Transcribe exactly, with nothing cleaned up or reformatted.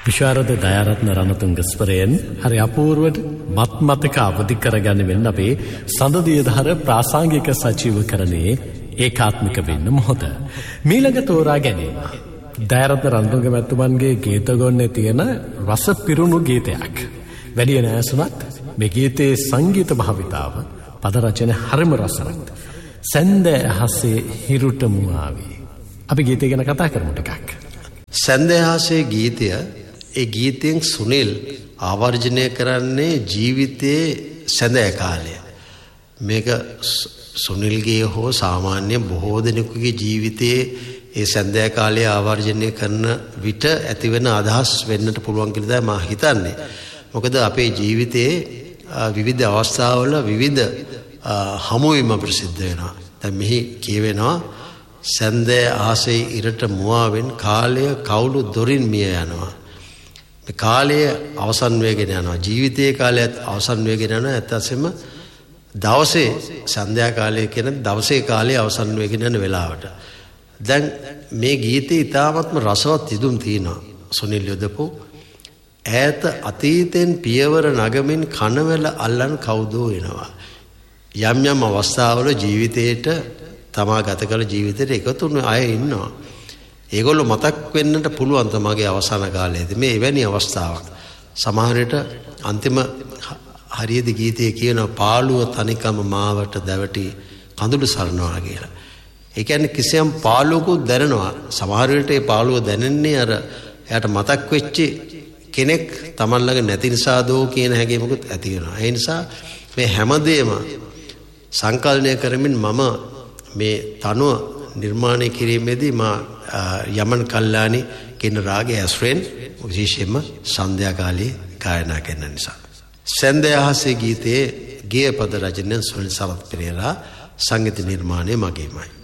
විශාරද දයාරත්න රණතුංග ස්වරයෙන් හරි අපූර්වට මත් මතක අවදි කරගැනීමෙන් අපේ සඳදියදහර ප්‍රාසංගික සජීවකරණයේ ඒකාත්මික වෙන්න මොහොත. මීළඟ තෝරා ගැනීම. දයාරත්න රණතුංග මැතිතුමන්ගේ ගීත ගොන්නේ තියෙන රස පිරුණු ගීතයක්. වැඩි නෑසුනත් මේ ගීතයේ සංගීත භාවිතාව පද රචන හරිම රසවත්. සැන්දෑ අහසේ හිරුට මුවාවි. අපි ගීතය ගැන කතා කරමු ටිකක්. සැන්දෑ අහසේ ගීතය ඒ ගීතයෙන් සුනිල් ආවර්ජනය කරන්නේ ජීවිතයේ සැඳෑ කාලය. මේක සුනිල්ගේ හෝ සාමාන්‍ය බොහෝ දෙනෙකුගේ ජීවිතයේ ඒ සැන්දෑ කාලය ආවර්ජනය කරන විට ඇතිවෙන අදහස් වෙන්නට පුළුවන් කියලා මම හිතන්නේ. මොකද අපේ ජීවිතයේ විවිධ අවස්ථාවල විවිධ හමුවීම ප්‍රසිද්ධ වෙනවා. දැන් මෙහි කියවෙනවා සැන්දෑ ආසේ ඉරට මුවාවෙන් කාලය කවුළු දොරින් මිය යනවා. මේ කාලය අවසන් වෙගෙන යනවා. ජීවිතයේ කාලයත් අවසන් වෙගෙන යනවා. ඇත්තටම දවසේ සන්ධ්‍යා කාලය කියන දවසේ කාලය අවසන් වෙගෙන යන වෙලාවට. දැන් මේ ගීතේ ඉතාමත්ම රසවත් ඉදුම් තියෙනවා. සුනිල් යොදපු ඈත අතීතෙන් පියවර නගමින් කනවැල අල්ලන් කවුදෝ එනවා. යම් යම් අවස්ථාවල ජීවිතේට තමා ගත කළ ජීවිතේට එකතු වෙන අය ඉන්නවා. ඒගොල්ලෝ මතක් වෙන්නට පුළුවන් තමගේ අවසාන කාලයේදී. මේ එවැනි අවස්ථාවක්. සමහර විට අන්තිම හරියදී ගීතයේ කියන පාළුව තනිකම මාවට දැවටි කඳුළු සරනවා කියලා. ඒ කියන්නේ කිසියම් පාළුවකුත් දැනෙනවා. සමහර විට ඒ පාළුව දැනෙන්නේ අර එයාට මතක් වෙච්ච කෙනෙක් Taman ළඟ නැති නිසා දෝ කියන හැඟීමකුත් ඇති වෙනවා. ඒ නිසා මේ හැමදේම සංකල්පනය කරමින් මම මේ තනුව නිර්මාණය කිරීමේදී මා යමන් කල්ලානි කියන රාගය ඇස්රෙන් විශේෂයෙන්ම සන්ධ්‍යා කාලයේ ගායනා කරන නිසා. සැන්දෑ අහසේ ගීතයේ ගේය පද රචනය සුනිල් සරත් පෙරේරා, සංගීත නිර්මාණය මගේමයි.